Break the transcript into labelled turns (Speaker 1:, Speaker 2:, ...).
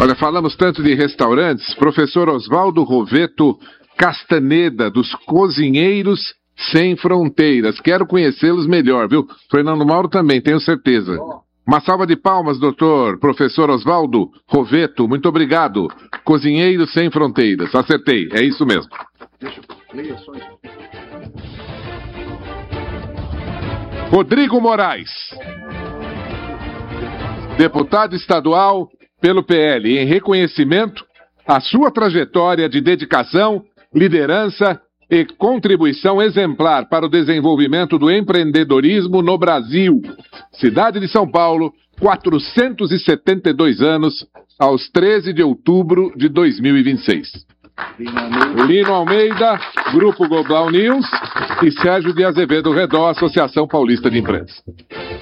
Speaker 1: Olha, falamos tanto de restaurantes, professor Oswaldo Roveto Castaneda, dos Cozinheiros Sem Fronteiras. Quero conhecê-los melhor, viu? Fernando Mauro também, tenho certeza. Uma salva de palmas, doutor, professor Oswaldo Roveto, muito obrigado. Cozinheiros Sem Fronteiras, acertei, é isso mesmo. Rodrigo Moraes, deputado estadual pelo PL, em reconhecimento à sua trajetória de dedicação, liderança e contribuição exemplar para o desenvolvimento do empreendedorismo no Brasil. Cidade de São Paulo, 472 anos, aos 13 de outubro de 2026. Lino Almeida, Grupo Global News, e Sérgio de Azevedo Redó, Associação Paulista de Imprensa.